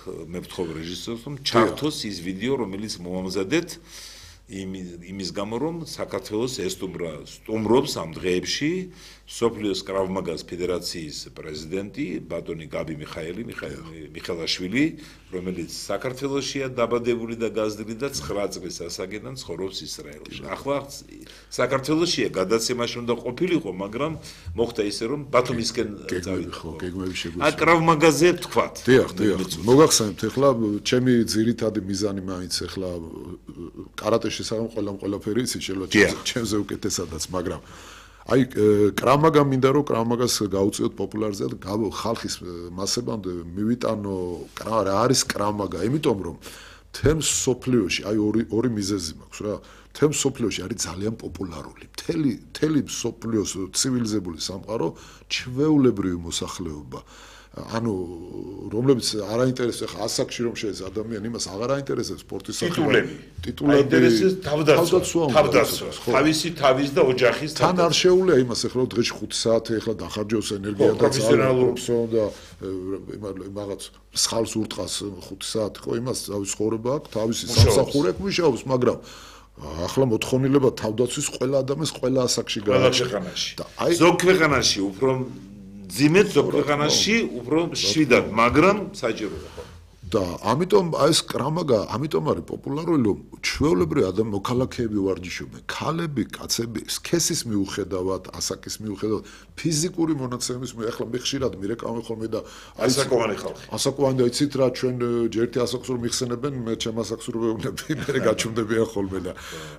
მე ვთხოვ რეჟისორს რომ ჩართოს ის ვიდეო რომელიც მოამზადეთ იმის გამო რომ საქართველოს სტუმრობს ამ დღეებში სოფლიოს კრავმაგას ფედერაციის პრეზიდენტი ბატონი გაბი მიხელაშვილი რომელიც საქართველოსია დაბადებული და გაზრდილი და 9 წლის ასაკიდან ცხოვრობს ისრაელში. ახლა საქართველოსია გადაცემაში უნდა ყოფილიყო, მაგრამ მოხდა ისე რომ ბათუმისკენ წავიდა. გეგმები შეგვიძლია. კრავმაგაზე თქვათ. დიახ. მოგახსენებთ ახლა ჩემი ძირითადი მიზანი მაინც ახლა კარატეში საგამ ყველაფერი იცი შეიძლება ჩემზე უკეთესადაც, მაგრამ აი კრავმაგა მინდა რომ კრავმაგას გაუწიოთ პოპულარიზაციად ხალხის მასებამდე მივიტანო რა არის კრავმაგა, იმიტომ რომ თემ სოფლიოში აი ორი მიზეზი მაქვს რა თემ სოფლიოში არის ძალიან პოპულარული მთელი სოფლიოს ცივილიზებული სამყარო ჩვეულებრივი მოსახლეობა ანუ რომლებიც არ აინტერესებს ასაკში რომ შეეც ადამიანი იმას აღარ აინტერესებს სპორტის ტიტულები აინტერესებს თავდაცვა თავისი თავის და ოჯახის თან არ შეუულია იმას ახლა დღეში 5 საათი ახლა დახარჯოს ენერგია და პროფესიონალურობსო და მაგაც სხალს ურტყას 5 საათი ხო იმას ცხოვრება აქვს თავისი სამსახური აქვს მუშაობს მაგრამ ახლა მოთხოვნილება თავდაცვის ყველა ადამიანს ყველა ასაკში გააჩნია ზოგ ქვეყანაში უფრო ძიმეთ ზოგ ქვეყანაში უფრო შვიდად, მაგრამ საჭიროა ხო? და ამიტომ აი ეს კრავმაგა ამიტომ არის პოპულარული, რომ ჩვეულებრივი ადამიანი მოქალაქეები ვარჯიშობენ, ქალები, კაცები, სქესის მიუხედავად, ასაკის მიუხედავად, ფიზიკური მონაცემის ახლა მე ხშირად მირეკავენ ხოლმე და ასაკოვანი ხალხი. ასაკოვანი და იცით რა ჩვენ ჯერთი ასაკს რომ მიხსენებენ, მე ჩემ ასაკს რომ მეუბნები, მე გაჩუმდებიან ხოლმე და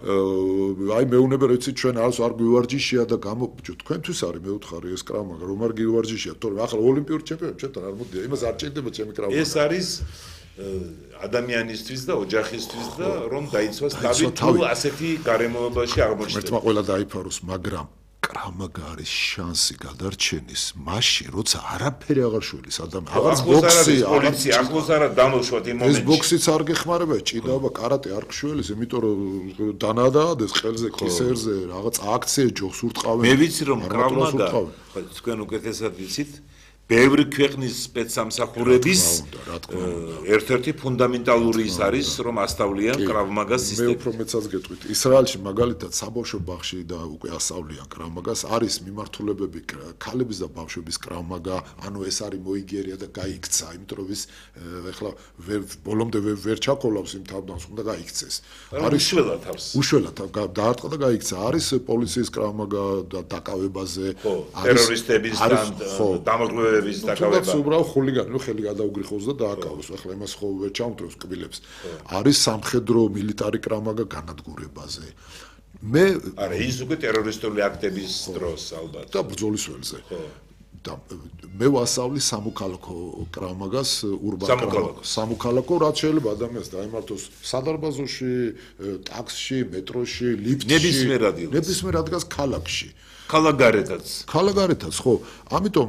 აი მეუბნები რომ იცით ჩვენ არც არ გვივარჯიშია და გამობჯო თქვენთვის არის მე ვთხარი ეს კრავმაგა რომ არ გივარჯიშია, თორემ ახლა ოლიმპიური ჩემპიონი ჩვენთან არ მოდია, იმას არ ჭირდება ჩემი კრავმაგა. ეს არის ადამიანისთვის და ოჯახისთვის და რომ დაიცვას თავი თუ ასეთი გარემოებაში აღმოჩნდება. ერთმა ყველა დაიფაროს, მაგრამ კრავმაგა არის შანსი გადარჩენის მაშინ, როცა არაფერი აღარ შველის ადამიანს. აღარ ბოქსი, პოლიცია, ახლოს არა დამოშვათ იმ მომენტში. ეს ბოქსიც არ გეხმარება, ჭიდაობა, კარატე არ გშველის, იმიტომ რომ დანადადეს ყელზე, კისერზე, რაღაც აქცია ჯოხს ურტყავენ. მე ვიცი რომ კრავმაგა, თქვენ უკეთესად ვიცით ბევრი ქვეყნის სპეცსამსახურების ერთ-ერთი ფუნდამენტალური ის არის რომ ასწავლიან კრავმაგას სისტემას. მე უფრო მეცაც გეტყვით. ისრაელში მაგალითად საბავშვო ბაღში და უკვე ასწავლიან კრავმაგას, არის მიმართულებები ქალების და ბავშვების კრავმაგა, ანუ ეს არის მოიგერია და გაიქცა, იმიტომ რომ ის ეხლა ბოლომდე ვერ ჩაკოლავს იმ თავდანს, უნდა გაიქცეს. არის უშველა თავს. უშველა დაარტყა და გაიქცა. არის პოლიციის კრავმაგა და დაკავებაზე, ტერორისტების დამოკიდებულება თუნდაც უბრალოდ ხულიგანი რომ ხელი გადაუგრიხოს და დააკავოს ახლა იმას ხო ვერ ჩამოთრევს კბილებს არის სამხედრო მილიტარი კრავმაგა განადგურებაზე მე არა ის უკვე ტერორისტული აქტების დროს ალბათ და ბრძოლის ველზე და მე ვასწავლი სამოქალაქო კრავმაგას ურბან სამოქალაქო რაც შეიძლება ადამიანს დაემართოს სადარბაზოში ტაქსში მეტროში ლიფტში ნებისმიერ ადგილას ქალაქში ქალაქგარეთაც ხო ამიტომ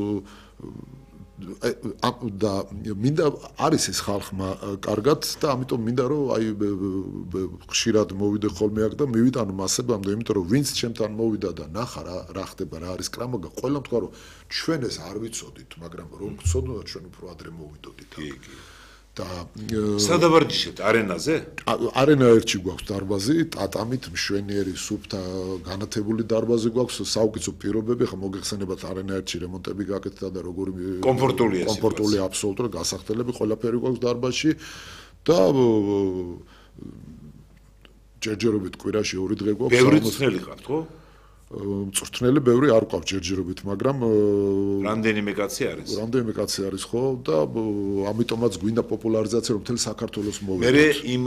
და მინდა არის ეს ხალხმა კარგად და ამიტომ მინდა რომ აი ხშირად მოვიდე ხოლმე აქ და მივიტანო მასებამდე იმიტომ რომ ვინც ჩემთან მოვიდა და ნახა რა ხდება რა არის კრავმაგა ყველამ თქვა რომ ჩვენ ეს არ ვიცოდით მაგრამ რომ გწოდოთ ჩვენ უფრო ადრე მოვიდოდით და სადავარჯიშებთ არენაზე? არენა ერთში გვაქვს დარბაზი, ტატამით მშვენიერი სუფთა განათებული დარბაზი გვაქვს, საუკეთესო პირობები, ხა მოგეხსენებათ არენა ერთში რემონტები გაკეთდა და როგორი კომფორტული აბსოლუტურად გასახდელები ყველაფერი გვაქვს დარბაზში და ჯერჯერობით კვირაში 2 დღე გვაქვს. ბევრი წელი ყავთ, ხო? მწვრთნელი ბევრი არ ყავს ჯერჯერობით, მაგრამ რამდენიმე კაცი არის ხო და ამიტომაც გვინდა პოპულარიზაცია რომ მთელ საქართველოს მოვიდეთ. მე იმ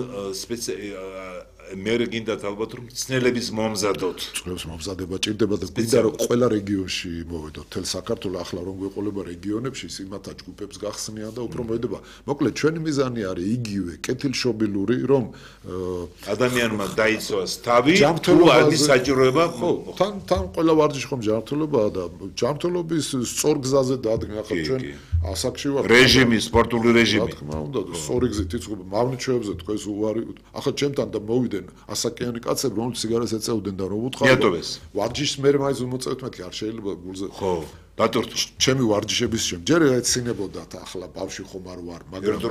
მე გინდათ ალბათ რომ მწვრთნელების მომზადოთ. მწვრთნელების მომზადება ჭირდება და გვინდა რომ ყველა რეგიონში მოვიდოთ. მთელ საქართველოს ახლა რომ გვეყოლება რეგიონებში იმათა ჯგუფებს გახსნიან და უფრო მოვიდება. მოკლედ ჩვენი მიზანი არის იგივე კეთილშობილური რომ ადამიანმა დაიცვას თავი თუ არის საჭიროება თან ყველა ვარჯიში ხომ ჯანმრთელობაა და ჯანმრთელობის სწორ გზაზე დადგა ახლა ჩვენ ასაკში ვართ რეჟიმი სპორტული რეჟიმი რა თქმა უნდა სწორი გზით იწყება მავნიჩვეებზე თქვენს უარი ახლა ჩემთან და მოვიდნენ ასაკიანი კაცები რომლებიც სიგარეტს ეწეოდნენ და რომ უთხარ ვარჯიშს მე მაინც მოწევთ მეთქი არ შეიძლება გულზე ხო დატვირთო ჩემი ვარჯიშების შემ ჯერ ეცინებოდათ ახლა ბავშვი ხომ არ ვარ მაგრამ